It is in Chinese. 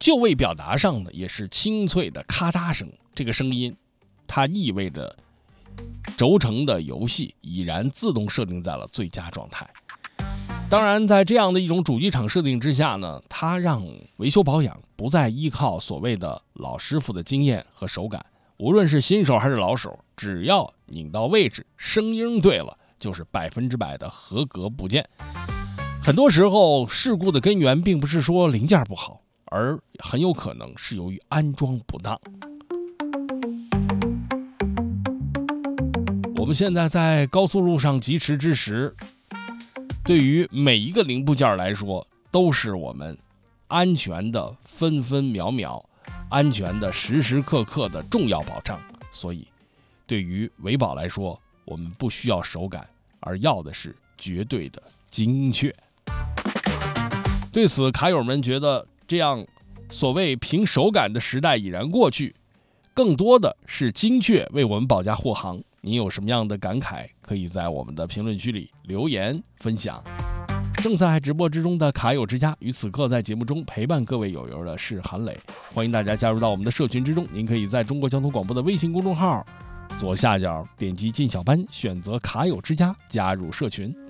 就位表达上呢，也是清脆的咔嗒声。这个声音，它意味着轴承的游戏已然自动设定在了最佳状态。当然，在这样的一种主机厂设定之下呢，它让维修保养不再依靠所谓的老师傅的经验和手感，无论是新手还是老手，只要拧到位置，声音对了，就是100%的合格部件。很多时候，事故的根源并不是说零件不好，而很有可能是由于安装不当。我们现在在高速路上疾驰之时，对于每一个零部件来说，都是我们安全的分分秒秒，安全的时时刻刻的重要保障。所以，对于维保来说，我们不需要手感，而要的是绝对的精确。对此，卡友们觉得这样所谓凭手感的时代已然过去，更多的是精确为我们保驾护航。您有什么样的感慨，可以在我们的评论区里留言分享。正在直播之中的卡友之家，与此刻在节目中陪伴各位友友的是韩磊，欢迎大家加入到我们的社群之中。您可以在中国交通广播的微信公众号左下角点击进小班，选择卡友之家加入社群。